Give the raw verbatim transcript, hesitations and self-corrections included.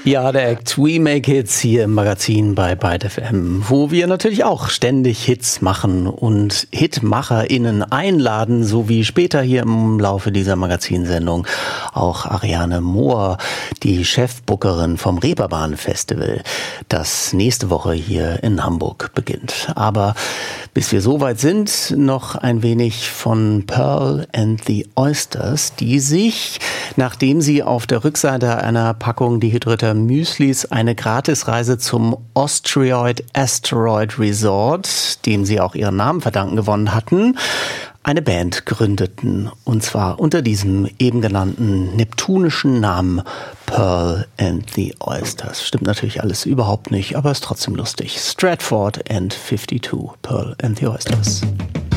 Ja, der Act We Make Hits hier im Magazin bei Byte F M, wo wir natürlich auch ständig Hits machen und HitmacherInnen einladen, so wie später hier im Laufe dieser Magazinsendung auch Ariane Mohr, die Chefbookerin vom Reeperbahn Festival, das nächste Woche hier in Hamburg beginnt. Aber bis wir soweit sind, noch ein wenig von Pearl and the Oysters, die sich, nachdem sie auf der Rückseite einer Packung dehydrierter Müslis eine Gratisreise zum Ostrioid Asteroid Resort, dem sie auch ihren Namen verdanken, gewonnen hatten, eine Band gründeten. Und zwar unter diesem eben genannten neptunischen Namen Pearl and the Oysters. Stimmt natürlich alles überhaupt nicht, aber ist trotzdem lustig. Stratford and fifty-two, Pearl and the Oysters.